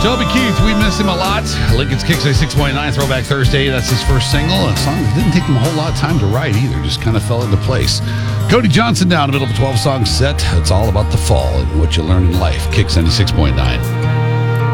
Toby Keith, we miss him a lot. Lincoln's Kicks 6.9 Throwback Thursday. That's his first single. A song that didn't take him a whole lot of time to write either. Just kind of fell into place. Cody Johnson down in the middle of a 12-song set. It's all about the fall and what you learn in life. Kicks 96.9.